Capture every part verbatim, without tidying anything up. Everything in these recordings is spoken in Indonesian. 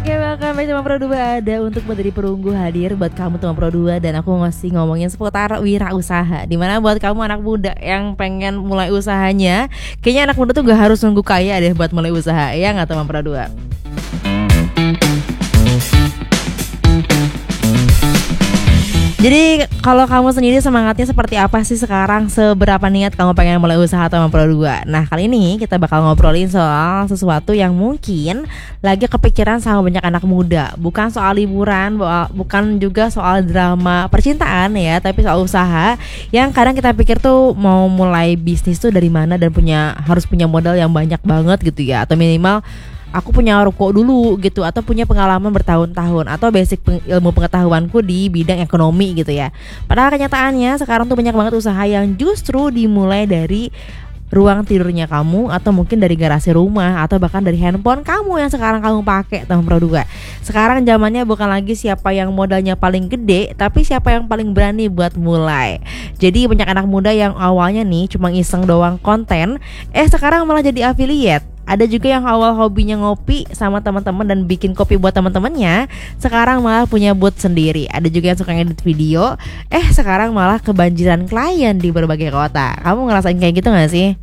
Oke, welcome back Teman Pro dua. Ada untuk menjadi perunggu hadir buat kamu Teman Pro dua. Dan aku masih ngomongin seputar wirausaha. Dimana buat kamu anak muda yang pengen mulai usahanya, kayaknya anak muda tuh gak harus nunggu kaya deh buat mulai usaha. Ya gak Teman Pro dua? Jadi kalau kamu sendiri semangatnya seperti apa sih sekarang? Seberapa niat kamu pengen mulai usaha Teman Pro dua? Nah, kali ini kita bakal ngobrolin soal sesuatu yang mungkin lagi kepikiran sama banyak anak muda. Bukan soal liburan, bukan juga soal drama percintaan ya, tapi soal usaha yang kadang kita pikir tuh mau mulai bisnis tuh dari mana dan punya harus punya modal yang banyak banget gitu ya, atau minimal aku punya ruko dulu gitu, atau punya pengalaman bertahun-tahun, atau basic peng- ilmu pengetahuanku di bidang ekonomi gitu ya. Padahal kenyataannya sekarang tuh banyak banget usaha yang justru dimulai dari ruang tidurnya kamu, atau mungkin dari garasi rumah, atau bahkan dari handphone kamu yang sekarang kamu pakai Teman Pro dua. Sekarang zamannya bukan lagi siapa yang modalnya paling gede, tapi siapa yang paling berani buat mulai. Jadi banyak anak muda yang awalnya nih cuma iseng doang konten, eh sekarang malah jadi affiliate. Ada juga yang awal hobinya ngopi sama teman-teman dan bikin kopi buat teman-temannya, sekarang malah punya booth sendiri. Ada juga yang suka ngedit video, eh sekarang malah kebanjiran klien di berbagai kota. Kamu ngerasain kayak gitu gak sih?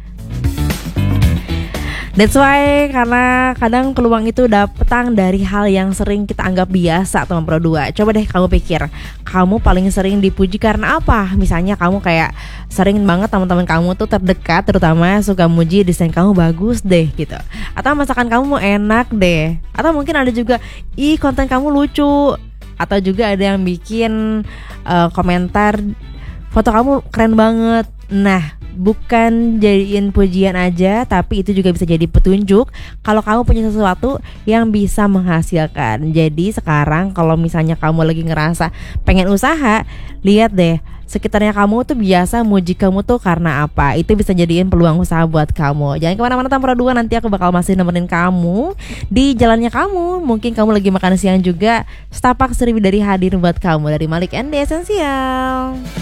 That's why, karena kadang peluang itu datang dari hal yang sering kita anggap biasa Teman Pro dua. Coba deh kamu pikir, kamu paling sering dipuji karena apa? Misalnya kamu kayak sering banget teman-teman kamu tuh terdekat terutama suka muji desain kamu bagus deh gitu, atau masakan kamu enak deh, atau mungkin ada juga ih konten kamu lucu, atau juga ada yang bikin uh, komentar foto kamu keren banget. Nah, bukan jadiin pujian aja, tapi itu juga bisa jadi petunjuk kalau kamu punya sesuatu yang bisa menghasilkan. Jadi sekarang kalau misalnya kamu lagi ngerasa pengen usaha, lihat deh sekitarnya kamu tuh biasa muji kamu tuh karena apa. Itu bisa jadiin peluang usaha buat kamu. Jangan kemana-mana Teman Pro dua, nanti aku bakal masih nemenin kamu di jalannya kamu. Mungkin kamu lagi makan siang juga, Setapak Sriwidari hadir buat kamu dari Malik and the Essential.